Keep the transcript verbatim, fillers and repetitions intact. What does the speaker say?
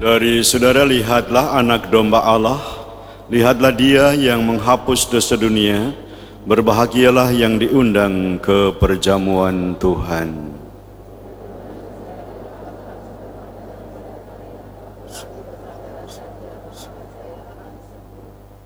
Dari saudara, lihatlah anak domba Allah, lihatlah dia yang menghapus dosa dunia, berbahagialah yang diundang ke perjamuan Tuhan.